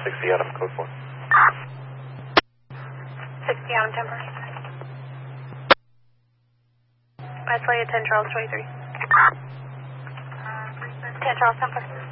60 Adam, code 4. 60 Adam, temper. Isolated 10 Charles 23. 10 Charles, temper.